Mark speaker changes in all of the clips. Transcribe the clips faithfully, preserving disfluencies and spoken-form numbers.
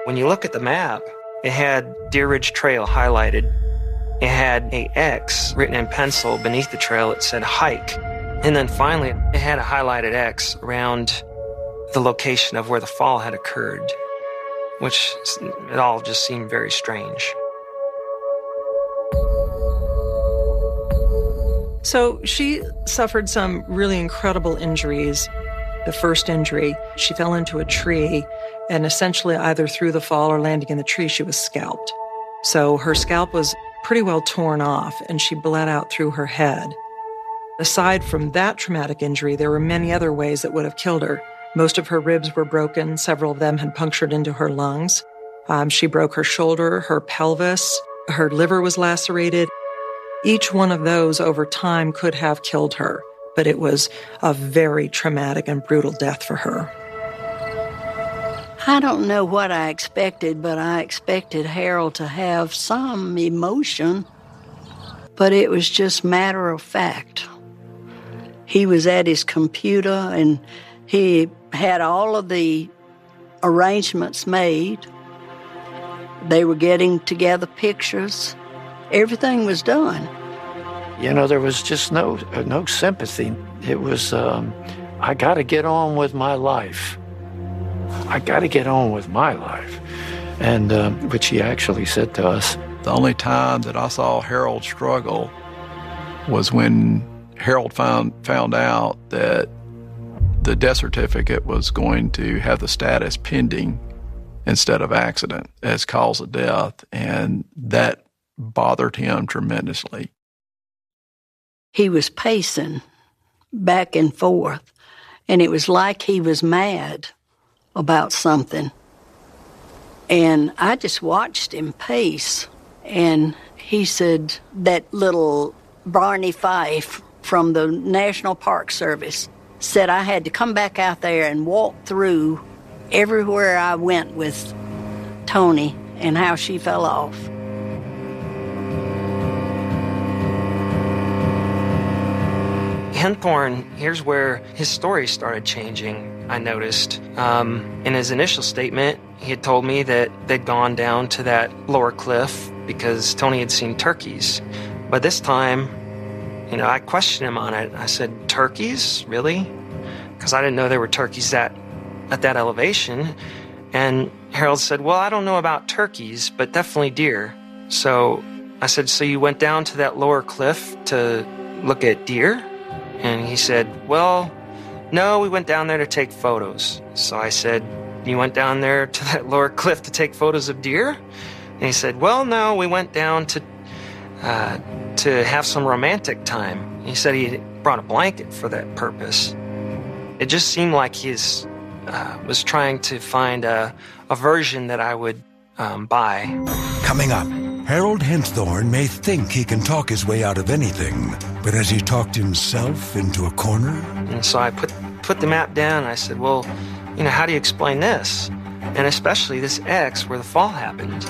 Speaker 1: When you look at the map, it had Deer Ridge Trail highlighted. It had a X written in pencil beneath the trail. It said hike. And then finally, it had a highlighted X around the location of where the fall had occurred, which it all just seemed very strange.
Speaker 2: So she suffered some really incredible injuries. The first injury, she fell into a tree, and essentially either through the fall or landing in the tree, she was scalped. So her scalp was pretty well torn off, and she bled out through her head. Aside from that traumatic injury, there were many other ways that would have killed her. Most of her ribs were broken. Several of them had punctured into her lungs. Um, she broke her shoulder, her pelvis. Her liver was lacerated. Each one of those over time could have killed her, but it was a very traumatic and brutal death for her.
Speaker 3: I don't know what I expected, but I expected Harold to have some emotion, but it was just matter of fact. He was at his computer, and he had all of the arrangements made. They were getting together pictures. Everything was done.
Speaker 4: You know, there was just no no sympathy. It was, um, I got to get on with my life. I got to get on with my life. And um, which he actually said to us.
Speaker 5: The only time that I saw Harold struggle was when Harold found found out that the death certificate was going to have the status pending instead of accident as cause of death, and that bothered him tremendously.
Speaker 3: He was pacing back and forth, and it was like he was mad about something. And I just watched him pace, and he said that little Barney Fife from the National Park Service said I had to come back out there and walk through everywhere I went with Toni and how she fell off.
Speaker 1: Henthorn, here's where his story started changing, I noticed. Um, in his initial statement, he had told me that they'd gone down to that lower cliff because Toni had seen turkeys. But this time, you know, I questioned him on it. I said, turkeys? Really? Because I didn't know there were turkeys at, at that elevation. And Harold said, well, I don't know about turkeys, but definitely deer. So I said, so you went down to that lower cliff to look at deer? And he said, well, no, we went down there to take photos. So I said, you went down there to that lower cliff to take photos of deer? And he said, well, no, we went down to uh, to have some romantic time. He said he brought a blanket for that purpose. It just seemed like he uh, was trying to find a, a version that I would um, buy.
Speaker 6: Coming up, Harold Henthorn may think he can talk his way out of anything, but has he talked himself into a corner?
Speaker 1: And so I put put the map down, and I said, well, you know, how do you explain this? And especially this X where the fall happened.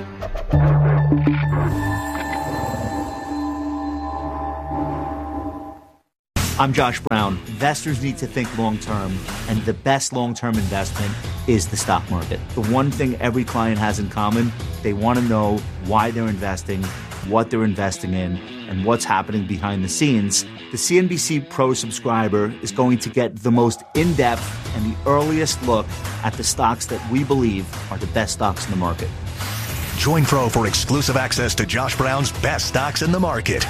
Speaker 7: I'm Josh Brown. Investors need to think long-term, and the best long-term investment is the stock market. The one thing every client has in common, they want to know why they're investing, what they're investing in, and what's happening behind the scenes. The C N B C Pro subscriber is going to get the most in-depth and the earliest look at the stocks that we believe are the best stocks in the market.
Speaker 8: Join Pro for exclusive access to Josh Brown's best stocks in the market.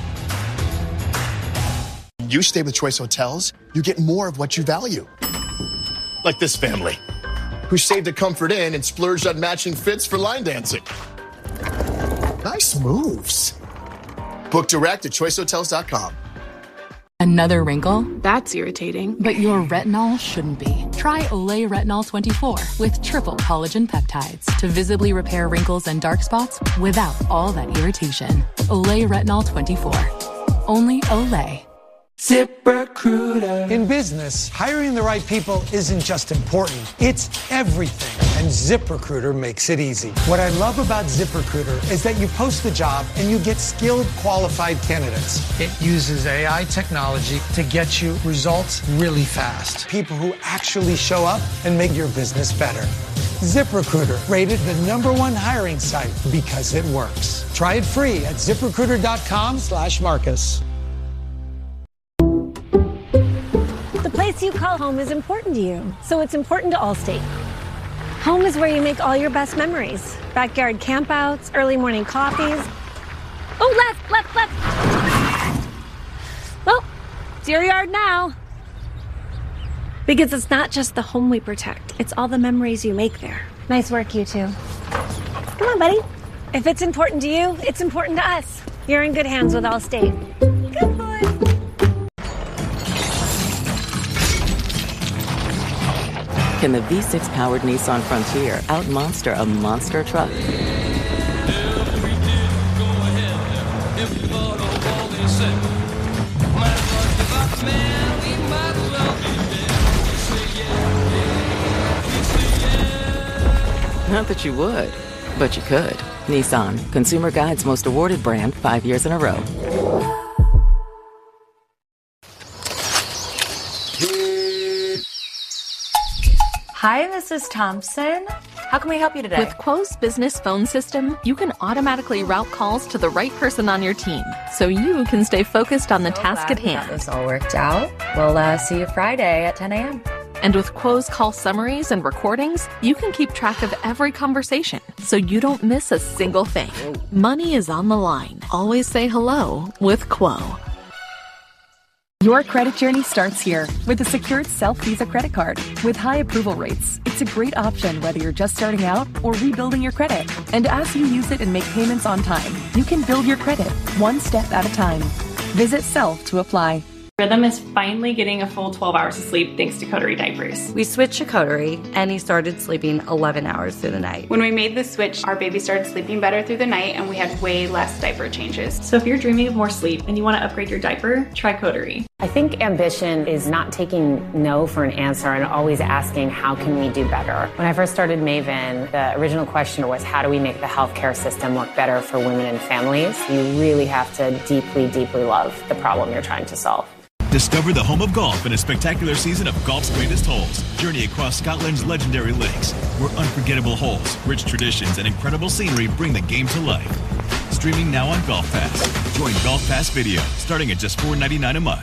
Speaker 9: You stay with Choice Hotels, you get more of what you value. Like this family, who saved at Comfort Inn and splurged on matching fits for line dancing. Nice moves. Book direct at choice hotels dot com.
Speaker 10: Another wrinkle? That's irritating. But your retinol shouldn't be. Try Olay Retinol twenty-four with triple collagen peptides to visibly repair wrinkles and dark spots without all that irritation. Olay Retinol twenty-four. Only Olay.
Speaker 11: ZipRecruiter. In business, hiring the right people isn't just important, it's everything. And ZipRecruiter makes it easy. What I love about ZipRecruiter is that you post the job and you get skilled, qualified candidates. It uses A I technology to get you results really fast. People who actually show up and make your business better. ZipRecruiter, rated the number one hiring site because it works. Try it free at ZipRecruiter.com slash Marcus.
Speaker 12: The place you call home is important to you, so it's important to Allstate. Home is where you make all your best memories. Backyard campouts, early morning coffees. Oh, left, left, left. Well, it's your yard now. Because it's not just the home we protect, it's all the memories you make there. Nice work, you two. Come on, buddy. If it's important to you, it's important to us. You're in good hands with Allstate. Good boy.
Speaker 13: Can the V six powered Nissan Frontier outmonster a monster truck? Not that you would, but you could. Nissan, Consumer Guide's most awarded brand five years in a row.
Speaker 14: Hi, Missus Thompson. How can we help you today?
Speaker 15: With Quo's business phone system, you can automatically route calls to the right person on your team, so you can stay focused on the
Speaker 14: so
Speaker 15: task
Speaker 14: glad
Speaker 15: at
Speaker 14: we
Speaker 15: hand.
Speaker 14: got this all worked out. We'll uh, see you Friday at ten a.m.
Speaker 15: And with Quo's call summaries and recordings, you can keep track of every conversation, so you don't miss a single thing. Money is on the line. Always say hello with Quo.
Speaker 16: Your credit journey starts here with a secured self-Visa credit card. With high approval rates, it's a great option whether you're just starting out or rebuilding your credit. And as you use it and make payments on time, you can build your credit one step at a time. Visit Self to apply.
Speaker 17: Rhythm is finally getting a full twelve hours of sleep thanks to Coterie diapers.
Speaker 14: We switched to Coterie, and he started sleeping eleven hours through the night.
Speaker 17: When we made the switch, our baby started sleeping better through the night, and we had way less diaper changes. So if you're dreaming of more sleep and you want to upgrade your diaper, try Coterie.
Speaker 18: I think ambition is not taking no for an answer and always asking, how can we do better? When I first started Maven, the original question was, how do we make the healthcare system work better for women and families? You really have to deeply, deeply love the problem you're trying to solve.
Speaker 19: Discover the home of golf in a spectacular season of golf's greatest holes. Journey across Scotland's legendary links, where unforgettable holes, rich traditions, and incredible scenery bring the game to life. Streaming now on Golf Pass. Join Golf Pass Video, starting at just four dollars and ninety-nine cents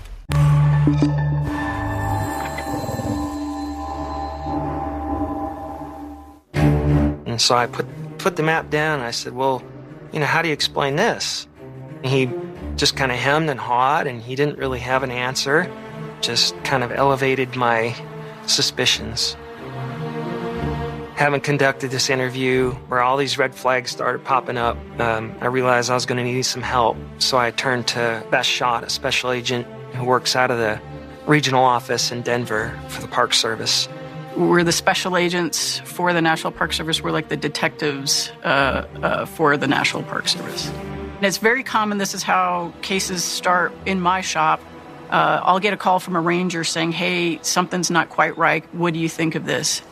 Speaker 19: a month.
Speaker 1: And so I put put the map down and I said, well, you know, how do you explain this? And he just kind of hemmed and hawed, and he didn't really have an answer. Just kind of elevated my suspicions. Having conducted this interview where all these red flags started popping up, um, I realized I was going to need some help. So I turned to Best Shot, a special agent who works out of the regional office in Denver for the Park Service.
Speaker 20: We're the special agents for the National Park Service. We're like the detectives uh, uh, for the National Park Service. And it's very common. This is how cases start in my shop. Uh, I'll get a call from a ranger saying, hey, something's not quite right. What do you think of this?